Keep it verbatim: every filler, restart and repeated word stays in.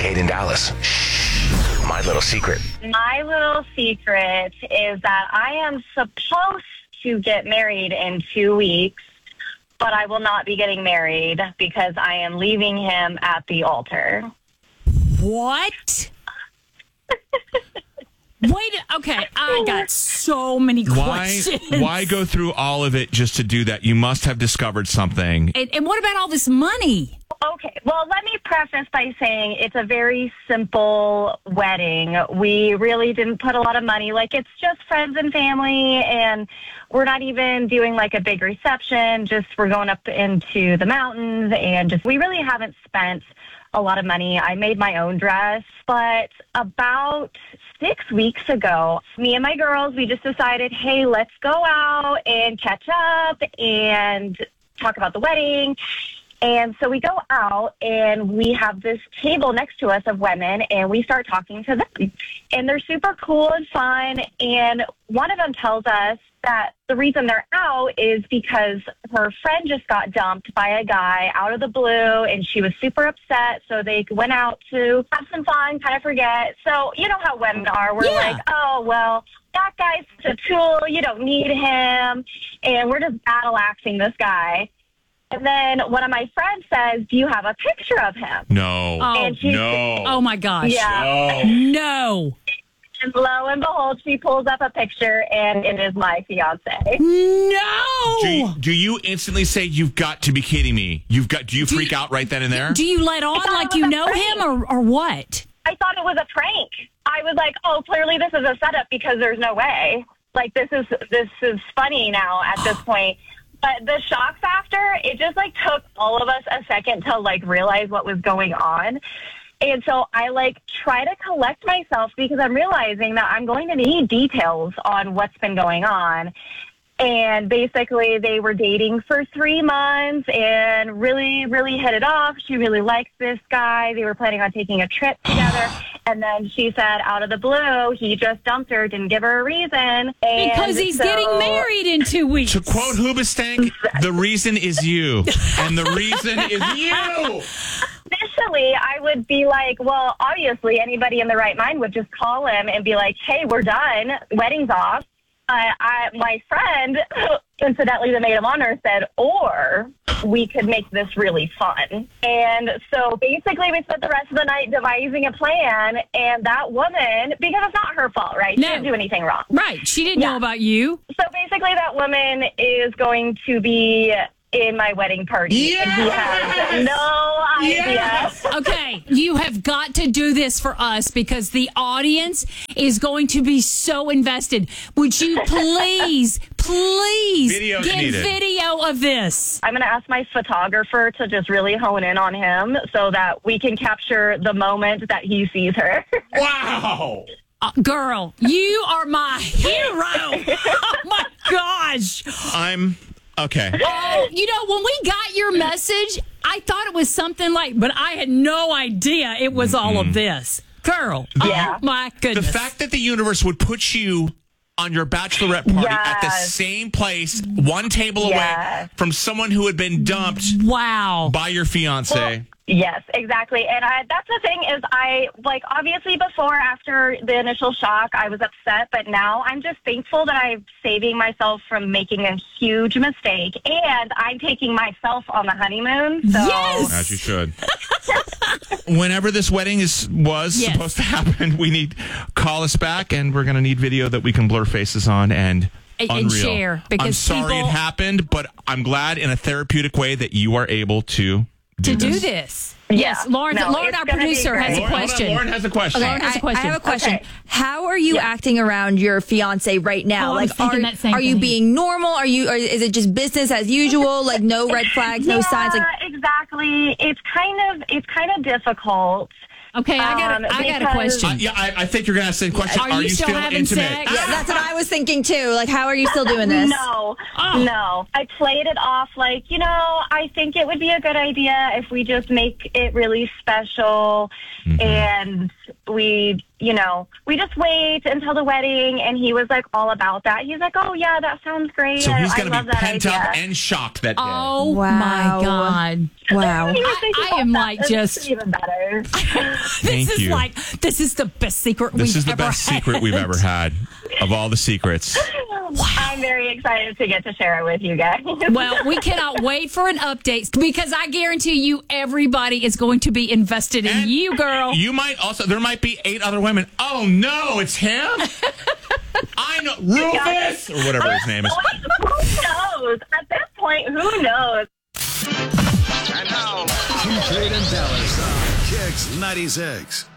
Kaden Dallas. Shh. My little secret. My little secret is that I am supposed to get married in two weeks, but I will not be getting married because I am leaving him at the altar. What? Wait, okay, I got so many questions. Why, why go through all of it just to do that? You must have discovered something. And, and what about all this money? Okay, well, let me preface by saying it's a very simple wedding. We really didn't put a lot of money. Like, it's just friends and family, and we're not even doing, like, a big reception. Just we're going up into the mountains, and just we really haven't spent a lot of money. I made my own dress, but about six weeks ago, me and my girls, we just decided, hey, let's go out and catch up and talk about the wedding. And so we go out, and we have this table next to us of women, and we start talking to them. And they're super cool and fun, and one of them tells us that the reason they're out is because her friend just got dumped by a guy out of the blue, and she was super upset, so they went out to have some fun, kind of forget. So you know how women are. We're Yeah. like, oh, well, that guy's a tool. You don't need him. And we're just battle-axing this guy. And then one of my friends says, do you have a picture of him? No. Oh, And she- no. Oh, my gosh. Yeah. No. No. And lo and behold, she pulls up a picture, and it is my fiance. No. Do you, do you instantly say, you've got to be kidding me? You've got. Do you Do freak you- out right then and there? Do you let on thought like it you was a know prank. him or, or what? I thought it was a prank. I was like, oh, clearly this is a setup because there's no way. Like, this is this is funny now at this point. But the shock factor, it just, like, took all of us a second to, like, realize what was going on. And so I, like, try to collect myself because I'm realizing that I'm going to need details on what's been going on. And basically, they were dating for three months and really, really hit it off. She really likes this guy. They were planning on taking a trip together. And then she said, out of the blue, he just dumped her, didn't give her a reason. And Because he's so- getting married in two weeks. To quote Hoobastank, the reason is you. And the reason is you. Initially, I would be like, well, obviously, anybody in the right mind would just call him and be like, hey, we're done. Wedding's off. Uh, I, my friend, incidentally, the maid of honor, said, or we could make this really fun. And so basically we spent the rest of the night devising a plan, and that woman, because it's not her fault, right? No. She didn't do anything wrong. Right. She didn't Yeah. know about you. So basically that woman is going to be in my wedding party. And he has no idea. Yes. Okay, you have got to do this for us because the audience is going to be so invested. Would you please, please Video's get needed. video of this? I'm going to ask my photographer to just really hone in on him so that we can capture the moment that he sees her. Wow. Uh, girl, you are my hero. Oh, my gosh. I'm okay. Oh, you know, when we got your message, I thought it was something like, but I had no idea it was all of this. Girl, Yeah. oh my The goodness. fact that the universe would put you on your bachelorette party at the Yes. same place, one table Yes. away from someone who had been dumped Wow. by your fiance. Well, yes, exactly. And I, that's the thing is I, like, obviously before, after the initial shock, I was upset. But now I'm just thankful that I'm saving myself from making a huge mistake. And I'm taking myself on the honeymoon. So Yes. As you should. Whenever this wedding is was Yes. supposed to happen, we need call us back, and we're going to need video that we can blur faces on and And- and unreal. share, because I'm sorry people- it happened, but I'm glad in a therapeutic way that you are able to do to this. do this. Yeah. Yes, Lauren, No, Lauren it's our gonna be producer, has a great. Lauren, hold on, question. Lauren has a question. Lauren has a I, question. I have a question. Okay. How are you Yeah. acting around your fiance right now? Oh, I like, was thinking are, that same are you thing. being normal? Are you? Or is it just business as usual? Like, no red flags, no yeah, signs. Like, exactly. It's kind of it's kind of difficult. Okay, I got, Um, a, I got a because- question. Uh, yeah, I, I think you're going to ask the same question. Are you still having intimate? sex? yeah, that's what I was thinking too. Like, how are you still doing this? No, Oh. no. I played it off like, you know, I think it would be a good idea if we just make it really special Mm-hmm. and we you know, we just wait until the wedding. And he was like all about that. He's like, oh, yeah, that sounds great. So he's I, going I to be love that pent idea. up and shocked that day. Oh Wow. my God. Wow. He was I- thinking I about am that. like That's just- even better. This Thank is you. like, this is the best secret This we've is the ever best had. secret we've ever had of all the secrets. I'm very excited to get to share it with you guys. Well, we cannot wait for an update because I guarantee you everybody is going to be invested in And you, girl. You might also, there might be eight other women. Oh, no, it's him? I know. Rufus! Or whatever his name is. Who knows? At this point, who knows? And now, Kincaid and Dallas on Kicks ninety-six.